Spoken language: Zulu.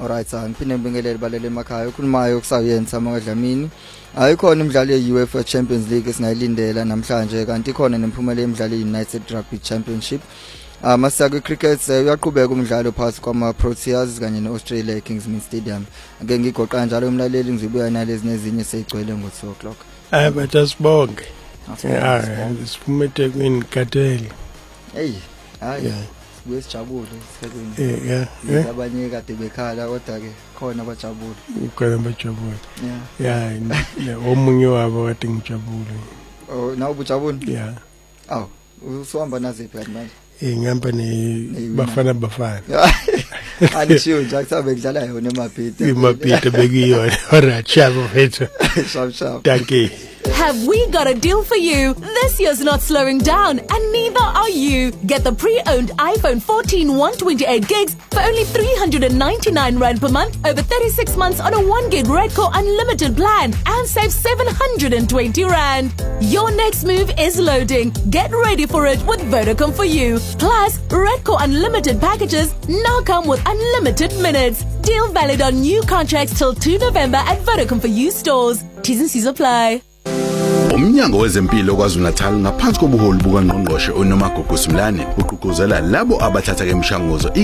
Alright, ngiphinde ngibingelele balele emakhaya ukhulumayo kusayenza amakadlamini. Ayikhona imidlalo ye-UEFA Champions League esingayilindela namhlanje kanti ikhona nemphumela yemidlalo ye-United Rugby Championship. Masaka cricket uyaqhubeka umdlalo phakathi kwama Proteas kanye neAustralia Kings Stadium. Ake ngigoqa njalo umlaleli ngizobuya nalezi nezinye seyigcwele ngo2 o'clock. Batasibonke. Siphume eThekwini Kateli. Hey, hayi. Sibuyisijabule isekwini. Abanye kade bekhala kodwa ke khona abajabule. Ukhona abajabule. Yeah, omunye wabo kade ngijabule. Oh, nawe ubujabule? Yeah. Aw, usuhamba naziphi kanti manje? Ngihamba bafana. Anishiyo nje akusabe kudlala yona eMapita bekuyona. Alright, chavo mfethu. Sharp. Thank you. Have we got a deal for you? This year's not slowing down, and neither are you. Get the pre-owned iPhone 14 128 gigs for only 399 Rand per month over 36 months on a 1 gig Redco unlimited plan and save 720 Rand. Your next move is loading. Get ready for it with Vodacom for you. Plus, Redco unlimited packages now come with unlimited minutes. Deal valid on new contracts till 2 November at Vodacom for you stores. T's and C's apply. Umnyango wezempilo KwaZulu-Natal ngaphansi kobuholi bukaNgqongqoshe uNomagugu Simlane ugqugquzela labo abathatha imishanguzo